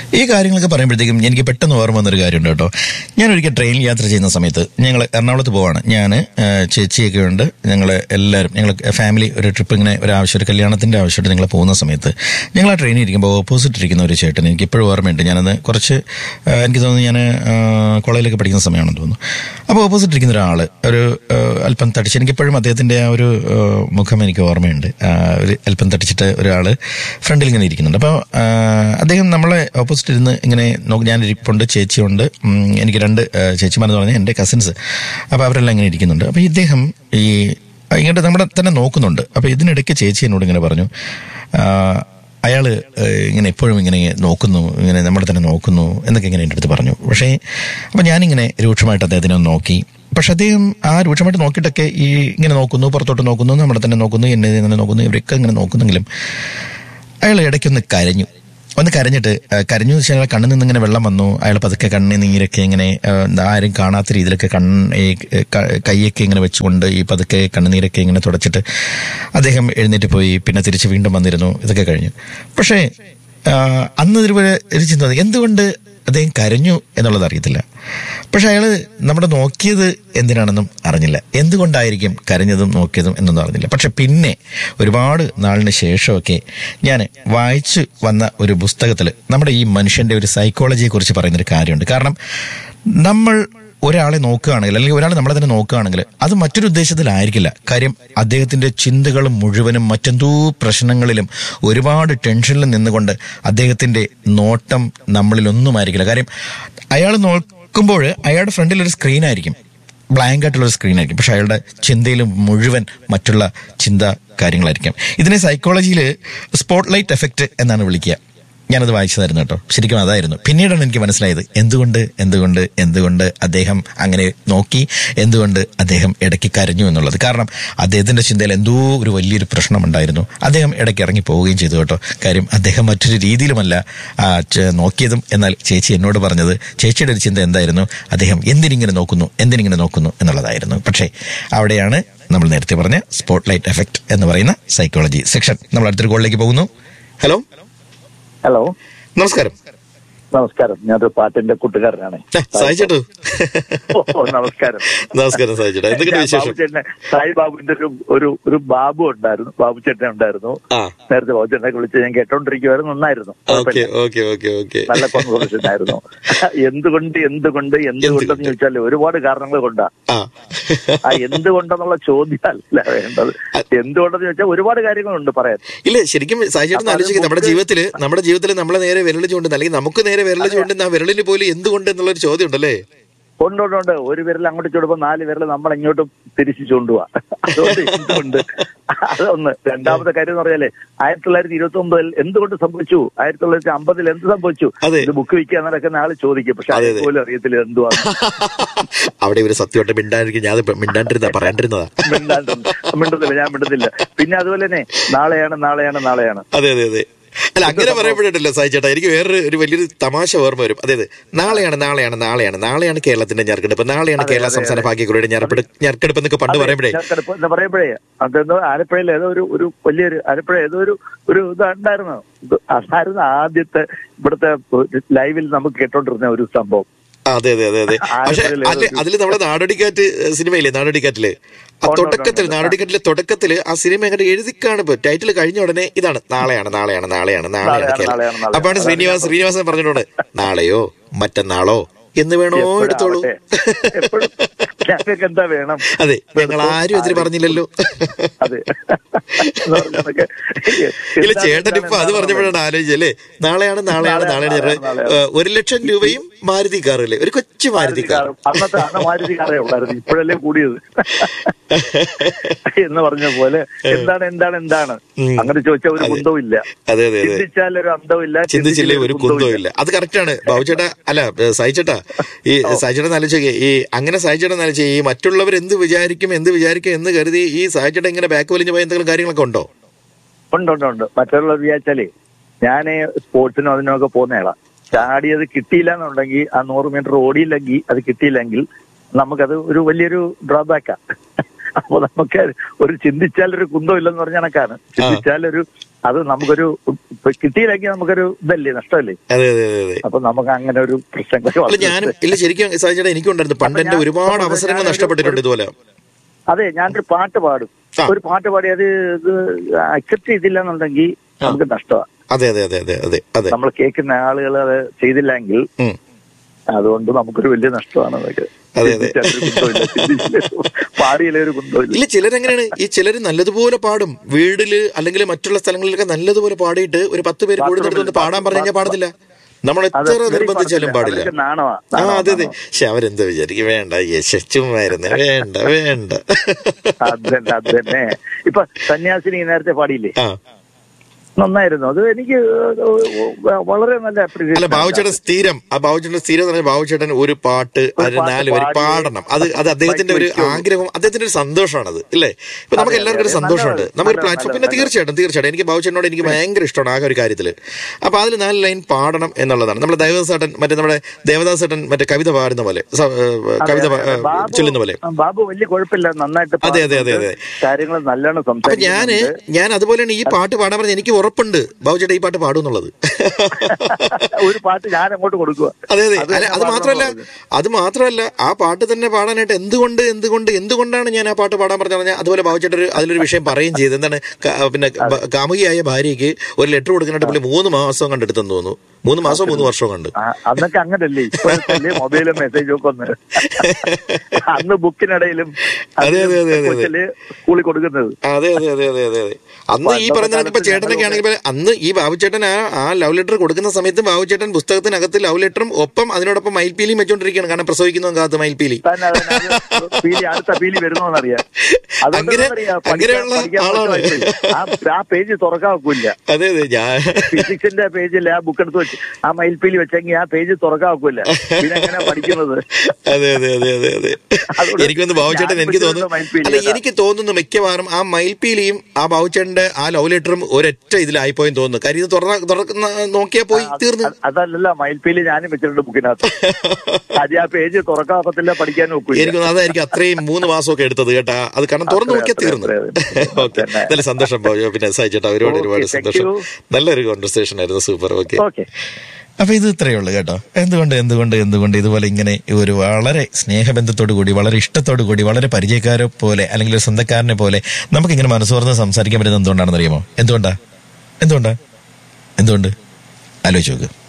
ഈ കാര്യങ്ങളൊക്കെ പറയുമ്പോഴത്തേക്കും എനിക്ക് പെട്ടെന്ന് ഓർമ്മ വന്നൊരു കാര്യമുണ്ട് കേട്ടോ. ഞാൻ ഒരിക്കൽ ട്രെയിനിൽ യാത്ര ചെയ്യുന്ന സമയത്ത് ഞങ്ങൾ എറണാകുളത്ത് പോവാണ്. ഞാൻ ചേച്ചിയൊക്കെ ഉണ്ട്, ഞങ്ങൾ എല്ലാവരും ഞങ്ങൾ ഫാമിലി ഒരു ട്രിപ്പ് ഇങ്ങനെ ഒരു കല്യാണത്തിൻ്റെ ആവശ്യമായിട്ട് ഞങ്ങൾ പോകുന്ന സമയത്ത് ഞങ്ങൾ ആ ട്രെയിനിൽ ഇരിക്കുമ്പോൾ ഓപ്പോസിറ്റ് ഇരിക്കുന്ന ഒരു ചേട്ടൻ എനിക്ക് ഇപ്പോഴും ഓർമ്മയുണ്ട്. ഞാനത് കുറച്ച് എനിക്ക് തോന്നുന്നു ഞാൻ കോളേജിലൊക്കെ പഠിക്കുന്ന സമയമാണെന്ന് തോന്നുന്നു. അപ്പോൾ ഓപ്പോസിറ്റ് ഇരിക്കുന്ന ഒരാൾ ഒരു അല്പം തടിച്ച്, എനിക്കിപ്പോഴും അദ്ദേഹത്തിൻ്റെ ആ ഒരു മുഖം എനിക്ക് ഓർമ്മയുണ്ട്. ഒരു അല്പം തടിച്ചിട്ട് ഒരാൾ ഫ്രണ്ടിൽ ഇങ്ങനെ ഇരിക്കുന്നുണ്ട്. അപ്പോൾ അദ്ദേഹം നമ്മളെ ഓപ്പോസിറ്റ് ഇരുന്ന് ഇങ്ങനെ ഞാൻ ഇരിപ്പുണ്ട്, ചേച്ചിയുണ്ട്, എനിക്ക് 2 ചേച്ചിമാരെന്ന് പറഞ്ഞാൽ എൻ്റെ കസിൻസ്. അപ്പോൾ അവരെല്ലാം ഇങ്ങനെ ഇരിക്കുന്നുണ്ട്. അപ്പോൾ ഇദ്ദേഹം ഇങ്ങോട്ട് നമ്മളെ തന്നെ നോക്കുന്നുണ്ട്. അപ്പോൾ ഇതിനിടയ്ക്ക് ചേച്ചി എന്നോട് ഇങ്ങനെ പറഞ്ഞു, അയാൾ ഇങ്ങനെ എപ്പോഴും ഇങ്ങനെ നോക്കുന്നു, ഇങ്ങനെ നമ്മളെ തന്നെ നോക്കുന്നു എന്നൊക്കെ ഇങ്ങനെ എൻ്റെ അടുത്ത് പറഞ്ഞു. പക്ഷേ അപ്പം ഞാനിങ്ങനെ രൂക്ഷമായിട്ട് അദ്ദേഹത്തിനെ ഒന്ന് നോക്കി. പക്ഷെ അദ്ദേഹം ആ രൂക്ഷമായിട്ട് നോക്കിയിട്ടൊക്കെ ഇങ്ങനെ നോക്കുന്നു, പുറത്തോട്ട് നോക്കുന്നു, നമ്മളെ തന്നെ നോക്കുന്നു, എന്നെ തന്നെ നോക്കുന്നു, ഇവരൊക്കെ ഇങ്ങനെ നോക്കുന്നെങ്കിലും അയാൾ ഇടയ്ക്കൊന്ന് കരഞ്ഞിട്ട് കരഞ്ഞു വെച്ചാൽ കണ്ണിൽ നിന്ന് ഇങ്ങനെ വെള്ളം വന്നു. അയാൾ പതുക്കെ കണ്ണിൽ നീരൊക്കെ ഇങ്ങനെ ആരും കാണാത്ത രീതിയിലൊക്കെ കൈയൊക്കെ ഇങ്ങനെ വെച്ചുകൊണ്ട് പതുക്കെ കണ്ണുനീരൊക്കെ ഇങ്ങനെ തുടച്ചിട്ട് അദ്ദേഹം എഴുന്നേറ്റ് പോയി. പിന്നെ തിരിച്ച് വീണ്ടും വന്നിരുന്നു. ഇതൊക്കെ കഴിഞ്ഞു. പക്ഷേ അന്ന് ഇതുപോലെ ചിന്ത, എന്തുകൊണ്ട് അദ്ദേഹം കരഞ്ഞു എന്നുള്ളത് അറിയത്തില്ല. പക്ഷെ അയാൾ നമ്മുടെ നോക്കിയത് എന്തിനാണെന്നും അറിഞ്ഞില്ല. എന്തുകൊണ്ടായിരിക്കും കരഞ്ഞതും നോക്കിയതും എന്നൊന്നും അറിഞ്ഞില്ല. പക്ഷെ പിന്നെ ഒരുപാട് നാളിന് ശേഷമൊക്കെ ഞാൻ വായിച്ചു വന്ന ഒരു പുസ്തകത്തിൽ നമ്മുടെ ഈ മനുഷ്യന്റെ ഒരു സൈക്കോളജിയെ കുറിച്ച് പറയുന്നൊരു കാര്യമുണ്ട്. കാരണം നമ്മൾ ഒരാളെ നോക്കുകയാണെങ്കിൽ, അല്ലെങ്കിൽ ഒരാൾ നമ്മളെ തന്നെ നോക്കുകയാണെങ്കിൽ അത് മറ്റൊരു ഉദ്ദേശത്തിലായിരിക്കില്ല. കാര്യം അദ്ദേഹത്തിന്റെ ചിന്തകൾ മുഴുവനും മറ്റെന്തോ പ്രശ്നങ്ങളിലും ഒരുപാട് ടെൻഷനിലും നിന്നുകൊണ്ട് അദ്ദേഹത്തിന്റെ നോട്ടം നമ്മളിലൊന്നുമായിരിക്കില്ല. കാര്യം അയാൾ നോക്കുമ്പോൾ അയാളുടെ ഫ്രണ്ടിൽ ഒരു സ്ക്രീനായിരിക്കും, ബ്ലാങ്ക് ആയിട്ടുള്ളൊരു സ്ക്രീനായിരിക്കും. പക്ഷെ അയാളുടെ ചിന്തയിലും മുഴുവൻ മറ്റുള്ള കാര്യങ്ങളായിരിക്കും. ഇതിനെ സൈക്കോളജിയിൽ സ്പോട്ട് ലൈറ്റ് എഫക്റ്റ് എന്നാണ് വിളിക്കുക. ഞാനത് വായിച്ചതായിരുന്നു കേട്ടോ. ശരിക്കും അതായിരുന്നു. പിന്നീടാണ് എനിക്ക് മനസ്സിലായത് എന്തുകൊണ്ട് അദ്ദേഹം അങ്ങനെ നോക്കി, എന്തുകൊണ്ട് അദ്ദേഹം ഇടയ്ക്ക് കരഞ്ഞു എന്നുള്ളത്. കാരണം അദ്ദേഹത്തിന്റെ ചിന്തയിൽ എന്തോ ഒരു വലിയൊരു പ്രശ്നമുണ്ടായിരുന്നു. അദ്ദേഹം ഇടയ്ക്ക് ഇറങ്ങി പോവുകയും ചെയ്തു കേട്ടോ. കാര്യം അദ്ദേഹം മറ്റൊരു രീതിയിലുമല്ല നോക്കിയതും. എന്നാൽ ചേച്ചി എന്നോട് പറഞ്ഞത്, ചേച്ചിയുടെ ഒരു ചിന്ത എന്തായിരുന്നു, അദ്ദേഹം എന്തിനിങ്ങനെ നോക്കുന്നു എന്നുള്ളതായിരുന്നു. പക്ഷേ അവിടെയാണ് നമ്മൾ നേരത്തെ പറഞ്ഞ സ്പോട്ട് ലൈറ്റ് എഫക്റ്റ് എന്ന് പറയുന്ന സൈക്കോളജി സെക്ഷൻ. നമ്മൾ അടുത്തൊരു കോളിലേക്ക് പോകുന്നു. ഹലോ. നമസ്കാരം. ഞാനൊരു പാട്ടിന്റെ കൂട്ടുകാരനാണ്. സായിച്ചേട്ടോ. നമസ്കാരം. സായിച്ചേട്ടാ, എന്തൊക്കെയാണ് വിശേഷം? സായി ബാബുവിന്റെ ഒരു ബാബു ഉണ്ടായിരുന്നു, ബാബു ചേട്ടൻ ഉണ്ടായിരുന്നു. നേരത്തെ ബാബു ചേട്ടനെ വിളിച്ച് ഞാൻ കേട്ടോണ്ടിരിക്കുവായിരുന്നു. നന്നായിരുന്നു, നല്ല കോൺവെർസേഷൻ ആയിരുന്നു. എന്തുകൊണ്ടെന്ന് ചോദിച്ചാൽ ഒരുപാട് കാരണങ്ങൾ കൊണ്ടാ. എന്തുകൊണ്ടെന്നുള്ള ചോദ്യമല്ല വേണ്ടത്. എന്തുകൊണ്ടെന്ന് ചോദിച്ചാൽ ഒരുപാട് കാര്യങ്ങളുണ്ട് പറയാൻ. ഇല്ല, ശരിക്കും സായിച്ചേട്ടൻ ആലോചിക്കുക, നമ്മുടെ ജീവിതത്തിൽ നമ്മളെ നേരെ വിരൽ ചൂണ്ടുന്ന, അല്ലെങ്കിൽ നമുക്ക് നേരെ വിരൽ ചൂണ്ടുന്ന ആ വിരലിന് പോലും എന്തുകൊണ്ട് എന്നുള്ളൊരു ചോദ്യം ഉണ്ടല്ലേ? ഉണ്ട്. ഒരു വിരൽ അങ്ങോട്ട് ചൂടുമ്പോ 4 വിരൽ നമ്മൾ ഇങ്ങോട്ടും തിരിച്ചു ചൂണ്ടുക. അതുകൊണ്ട് എന്തുകൊണ്ട്, അതൊന്ന്. രണ്ടാമത്തെ കാര്യം എന്ന് പറഞ്ഞാലേ 1929 എന്തുകൊണ്ട് സംഭവിച്ചു, 1950 എന്ത് സംഭവിച്ചു, ഇത് ബുക്ക് വിൽക്കാൻ നടക്കുന്ന ആള് ചോദിക്കും. പക്ഷെ അതുപോലും അറിയത്തില്ല എന്തുവാണ്. അവിടെ ഇവര് സത്യമായിട്ട് മിണ്ടാണ്ടിരിക്കും. ഞാൻ പറയാണ്ടിരുന്നതാ. ഞാൻ മിണ്ടുന്നില്ല. പിന്നെ അതുപോലെ തന്നെ നാളെയാണ്. അതെ. അല്ല, അങ്ങനെ പറയപ്പെട്ടിട്ടില്ല സായിച്ചേട്ടാ. എനിക്ക് വേറൊരു വലിയൊരു തമാശ ഓർമ്മ വരും. അതായത് നാളെയാണ് കേരളത്തിന്റെ ഞെറുക്കെടുപ്പ്, നാളെയാണ് കേരള സംസ്ഥാന ഭാഗ്യക്കുറിയുടെ ഞെറുക്കെടുപ്പ് എന്നൊക്കെ പണ്ട് പറയുമ്പോഴേ അതെന്തോ ആലപ്പുഴയിൽ ഏതോ ഒരു വലിയൊരു ആലപ്പുഴ ഏതോ ഒരു ഇതുണ്ടായിരുന്നു. അതായിരുന്നു ആദ്യത്തെ ഇവിടുത്തെ ലൈവിൽ നമുക്ക് കേട്ടോണ്ടിരുന്ന ഒരു സംഭവം. അതെ. പക്ഷെ അതില് നമ്മുടെ നാടോടിക്കാറ്റ് സിനിമയില്ലേ, നാടോടിക്കാറ്റിലെ നാടോടിക്കാറ്റിലെ തുടക്കത്തില് ആ സിനിമ എങ്ങനെ എഴുതി കാണുമ്പോ ടൈറ്റിൽ കഴിഞ്ഞ ഉടനെ ഇതാണ് നാളെയാണ്. അപ്പാണ് ശ്രീനിവാസൻ പറഞ്ഞിട്ടുണ്ട്, നാളെയോ മറ്റന്നാളോ എന്ന് വേണോ എടുത്തോളൂ. എന്താ വേണം? അതെ, ഞങ്ങൾ ആരും അതിന് പറഞ്ഞില്ലല്ലോ. ഇല്ല, ചേട്ടൻ ഇപ്പൊ അത് പറഞ്ഞപ്പോഴാണ് ആലോചിച്ചല്ലേ, നാളെയാണ് 1,00,000 രൂപയും മാരുതി കാറില്ലേ, ഒരു കൊച്ചു മാരുതി കാർ. അന്നത്തെ മാരുതി കാറേ ഉള്ളായിരുന്നു, ഇപ്പോഴല്ലേ കൂടിയത് എന്ന് പറഞ്ഞ പോലെ. എന്താണ് അങ്ങനെ ചോദിച്ചാൽ ഒരു കുന്തവും ഇല്ല. ചിന്തിച്ചാൽ ഒരു അന്തവും ഇല്ല, ചിന്തിച്ചില്ലേ ഒരു കുന്തവും ഇല്ല. അത് കറക്റ്റാണ് ബാബുചേട്ടാ. അല്ല സായിച്ചേട്ടാ, ഈ സായിച്ചേട്ടൻ ആലോചിക്കുക, ഈ അങ്ങനെ സായിച്ചേട്ടൻ ആലോചിക്കുക, ഈ മറ്റുള്ളവർ എന്ത് വിചാരിക്കും എന്ന് കരുതി ഈ സായിച്ചേട്ടൻ ഇങ്ങനെ ബാക്ക് വലിഞ്ഞു പോയ എന്തെങ്കിലും കാര്യങ്ങളൊക്കെ ഉണ്ടോ? ഉണ്ട്. മറ്റുള്ളവർ വിചാരിച്ചാലേ ഞാന് സ്പോർട്സിനും അതിനൊക്കെ പോകുന്നയാളാ. ചാടിയത് കിട്ടിയില്ല എന്നുണ്ടെങ്കിൽ, ആ 100 മീറ്റർ ഓടിയില്ലെങ്കിൽ, അത് കിട്ടിയില്ലെങ്കിൽ നമുക്കത് ഒരു വലിയൊരു ഡ്രോബാക്കാ. അപ്പൊ നമുക്ക് ഒരു ചിന്തിച്ചാലൊരു കുന്തം ഇല്ലെന്ന് പറഞ്ഞ കണക്കാണ്. ചിന്തിച്ചാലൊരു അത് നമുക്കൊരു കിട്ടിയില്ലെങ്കിൽ നമുക്കൊരു ഇതല്ലേ, നഷ്ടമല്ലേ. അപ്പൊ നമുക്ക് അങ്ങനെ ഒരു പ്രശ്നങ്ങൾ ഞാനും ഇല്ല. ശരിക്കും സാധിച്ചേട്ടാ എനിക്കുണ്ടായിരുന്നു പണ്ട് എന്റെ ഒരുപാട് അവസരങ്ങൾ നഷ്ടപ്പെട്ടിട്ടുണ്ട് ഇതുപോലെ. അതെ, ഞാനൊരു പാട്ട് പാടും. ഒരു പാട്ട് പാടി അത് അക്സെപ്റ്റ് ചെയ്തില്ല എന്നുണ്ടെങ്കിൽ നമുക്ക് നഷ്ടമാണ്. അതെ അതെ അതെ അതെ അതെ അതെ. നമ്മൾ കേൾക്കുന്ന ആളുകൾ അത് ചെയ്തില്ലെങ്കിൽ അതുകൊണ്ട് നമുക്കൊരു വലിയ നഷ്ടമാണ് അതൊക്കെ. പാടിയിലെ ഒരു കുന്തമില്ല. ഇല്ല, ചിലരെങ്ങനെയാണ് ഈ ചിലര് നല്ലതുപോലെ പാടും വീട്ടില് അല്ലെങ്കിൽ മറ്റുള്ള സ്ഥലങ്ങളിലൊക്കെ നല്ലതുപോലെ പാടിയിട്ട് ഒരു 10 പേര് കൂടുതൽ പാടാൻ പറഞ്ഞു പാടത്തില്ല. നമ്മൾ എത്ര നിർബന്ധിച്ചാലും പാടില്ല. അതെ അതെ. പക്ഷെ അവരെന്താ വിചാരിക്കും, വേണ്ട യശുമായിരുന്നു, വേണ്ട വേണ്ട. അതന്നെ. ഇപ്പൊ സന്യാസിനി നേരത്തെ പാടിയില്ലേ, നന്നായിരുന്നു. അത് എനിക്ക് വളരെ നല്ല അല്ല ബാബുചേട്ടൻ സ്ഥിരം ബാബുചേട്ടൻ ഒരു പാട്ട് 4 വരി പാടണം. അത് അദ്ദേഹത്തിന്റെ ഒരു ആഗ്രഹം, അദ്ദേഹത്തിന്റെ ഒരു സന്തോഷമാണത് ഇല്ലേ. ഇപ്പൊ നമുക്ക് എല്ലാവർക്കും ഒരു സന്തോഷമുണ്ട്, നമുക്കൊരു പ്ലാറ്റ്ഫോം. പിന്നെ തീർച്ചയായിട്ടും എനിക്ക് ബാബുചേട്ടനോട് എനിക്ക് ഭയങ്കര ഇഷ്ടമാണ് ആ ഒരു കാര്യത്തില്. അപ്പൊ അതിൽ 4 ലൈൻ പാടണം എന്നുള്ളതാണ്. നമ്മുടെ നമ്മുടെ ദേവദാസേട്ടൻ കവിത പാടുന്ന പോലെ, കവിത ചൊല്ലുന്ന പോലെ. ബാബു വലിയ കുഴപ്പമില്ല, നന്നായിട്ട്. അതെ അതെ അതെ അതെ. കാര്യങ്ങൾ നല്ലോണം സംസാരിക്കും. ഞാൻ അതുപോലെയാണ് ഈ പാട്ട് പാടാൻ പറഞ്ഞ എനിക്ക് ഉറപ്പുണ്ട് ബാബുചേട്ടാ ഈ പാട്ട് പാടും എന്നുള്ളത്. ഒരു പാട്ട് ഞാൻ അങ്ങോട്ട് കൊടുക്കുക. അതെ അതെ. അത് മാത്രമല്ല ആ പാട്ട് തന്നെ പാടാനായിട്ട് എന്തുകൊണ്ടാണ് ഞാൻ ആ പാട്ട് പാടാൻ പറഞ്ഞാൽ അതുപോലെ ബാബുചേട്ടൻ അതിലൊരു വിഷയം പറയുകയും ചെയ്ത്. എന്താണ്, പിന്നെ കാമുകിയായ ഭാര്യയ്ക്ക് ഒരു ലെറ്റർ കൊടുക്കാനായിട്ട് പുള്ളി 3 മാസം കണ്ടെടുത്തെന്ന് തോന്നുന്നു. 3 മാസോ 3 വർഷവും കണ്ട്. അന്നൊക്കെ അങ്ങനല്ലേ, മൊബൈലും മെസ്സേജും ഒക്കെ ഒന്ന് അന്ന് ബുക്കിനിടയിലും സ്കൂളിൽ കൊടുക്കുന്നത്. അതെ അതെ അതെ അതെ അതെ. അന്ന് ഈ പറഞ്ഞ ഇപ്പൊ ചേട്ടനൊക്കെ ആണെങ്കിൽ അന്ന് ഈ ബാബുചേട്ടൻ ആ ലവ് ലെറ്റർ കൊടുക്കുന്ന സമയത്ത് ബാബുചേട്ടൻ പുസ്തകത്തിനകത്ത് ലവ് ലെറ്ററും ഒപ്പം അതിനോടൊപ്പം മയിൽപീലിയും വെച്ചോണ്ടിരിക്കുകയാണ്. കാരണം പ്രസവിക്കുന്ന കാലത്ത് മയിൽപീലി അടുത്ത പീലി വരുന്നോന്നറിയാം. അങ്ങനെയുള്ള ആളാണ്. ആ പേജ് തുറക്കാൻ വെക്കൂല. അതെ അതെ. ഞാൻ ഫിസിക്സിന്റെ പേജിൽ ആ ബുക്ക് എടുത്ത് വെച്ച് ആ മയിൽപീലി വെച്ചെങ്കിൽ ആ പേജ് തുറക്കാൻ വെക്കൂല. പിന്നെ എങ്ങനെ പഠിക്കുന്നത്? അതെ അതെ അതെ അതെ അതെ. എനിക്കൊന്ന് ബാബുചേട്ടൻ എനിക്ക് തോന്നുന്നു മിക്കവാറും ആ മയിൽപീലിയും ആ ബാബുചേട്ടന്റെ ആ ലവ് ലെറ്ററും ഒരൊറ്റ ഇതിലായിപ്പോയെന്ന് തോന്നുന്നു. കാര്യം ഇത് തുറക്കുന്ന നോക്കിയാ പോയി തീർന്നു. അതല്ല, മയിൽപീലി ഞാനും വെച്ചിട്ടുണ്ട് ബുക്കിനകത്ത്. അത് ആ പേജ് തുറക്കാക്കത്തില്ല, പഠിക്കാൻ നോക്കും. എനിക്കൊന്ന് അതായിരിക്കും അത്രയും 3 മാസമൊക്കെ എടുത്തത് കേട്ടാ. അത് കാരണം തുറന്നു നോക്കിയാൽ തീർന്നു. ഓക്കെ, നല്ല സന്തോഷം. പിന്നെ സായിച്ചേട്ടാ ഒരുപാട് സന്തോഷം. നല്ലൊരു കോൺവെർസേഷൻ ആയിരുന്നു. സൂപ്പർ. ഓക്കെ. അപ്പൊ ഇത് ഇത്രയേ ഉള്ളൂ കേട്ടോ. എന്തുകൊണ്ട് ഇതുപോലെ ഇങ്ങനെ ഒരു വളരെ സ്നേഹബന്ധത്തോടു കൂടി, വളരെ ഇഷ്ടത്തോടു കൂടി, വളരെ പരിചയക്കാരെ പോലെ അല്ലെങ്കിൽ ഒരു സ്വന്തക്കാരനെ പോലെ നമുക്കിങ്ങനെ മനസ്സോർന്ന് സംസാരിക്കാൻ പറ്റുന്നത് എന്തുകൊണ്ടാണെന്ന് അറിയാമോ? എന്തുകൊണ്ട് ആലോചിച്ച് നോക്ക്.